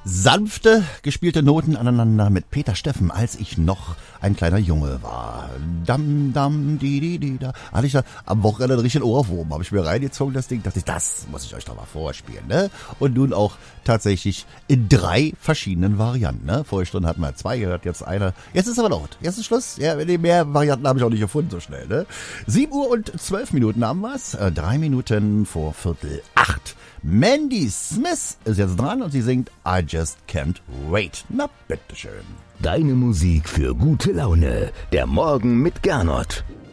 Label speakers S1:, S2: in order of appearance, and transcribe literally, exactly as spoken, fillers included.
S1: Sanfte, gespielte Noten aneinander mit Peter Steffen, als ich noch ein kleiner Junge war. Dam, dam, di, di, di, da. Hatte ich da am Wochenende einen richtigen Ohrwurm. Habe ich mir reingezogen, das Ding. Dachte ich, das muss ich euch doch mal vorspielen, ne? Und nun auch tatsächlich in drei verschiedenen Varianten, ne? Vorige Stunde hatten wir zwei, gehört jetzt eine. Jetzt ist aber laut. Jetzt ist Schluss. Ja, mehr Varianten habe ich auch nicht gefunden so schnell, ne? sieben Uhr und zwölf Minuten haben wir's. Äh, drei Minuten vor Viertel acht. Mandy Smith ist jetzt dran und sie singt I Just Can't Wait. Na, bitteschön.
S2: Deine Musik für gute Laune. Der Morgen mit Gernot.